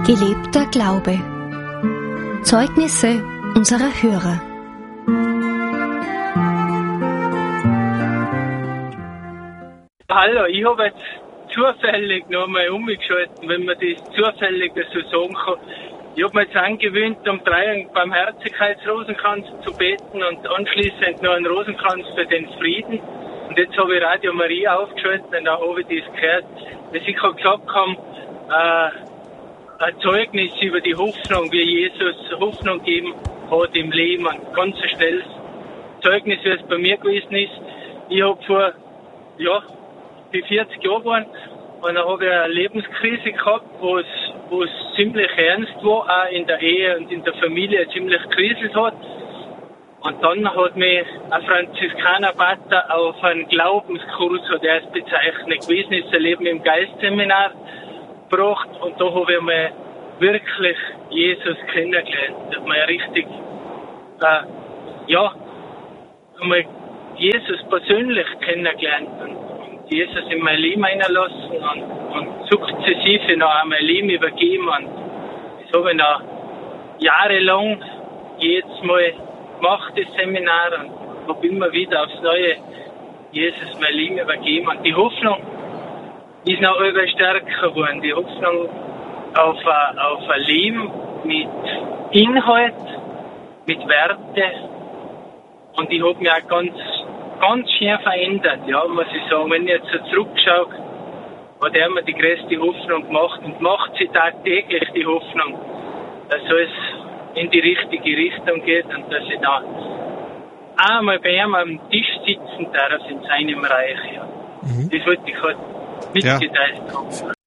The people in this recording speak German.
Gelebter Glaube. Zeugnisse unserer Hörer. Hallo, ich habe jetzt zufällig noch mal umgeschaltet, wenn man das zufällig so sagen kann. Ich habe mir jetzt angewöhnt, um 3 einen Barmherzigkeitsrosenkranz zu beten und anschließend noch einen Rosenkranz für den Frieden. Und jetzt habe ich Radio Maria aufgeschaltet und da habe ich das gehört, dass ich gesagt haben, ein Zeugnis über die Hoffnung, wie Jesus Hoffnung gegeben hat im Leben. Ein ganz schnelles Zeugnis, wie es bei mir gewesen ist. Ich habe bin 40 Jahre geworden und dann habe ich eine Lebenskrise gehabt, wo es ziemlich ernst war, auch in der Ehe und in der Familie ziemlich gekriselt hat. Und dann hat mich ein Franziskanerpater auf einen Glaubenskurs, so der ist bezeichnet gewesen, ist ein Leben im Geistseminar gebracht und da habe ich mal wirklich Jesus kennengelernt. Da habe ich richtig, einmal Jesus persönlich kennengelernt und Jesus in mein Leben einlassen und sukzessive noch an mein Leben übergeben. Und das habe ich noch jahrelang jedes Mal gemacht, das Seminar, und habe immer wieder aufs Neue Jesus mein Leben übergeben. Und die Hoffnung ist noch immer stärker geworden. Die Hoffnung auf ein Leben mit Inhalt, mit Werte. Und ich habe mich auch ganz schön verändert, ja, muss ich sagen. Wenn ich jetzt so zurückschaue, hat er mir die größte Hoffnung gemacht und macht sie tagtäglich die Hoffnung, dass es in die richtige Richtung geht und dass ich da einmal bei ihm am Tisch sitzen darf in seinem Reich. Ja. Das wollte ich halt mitgeteilt haben.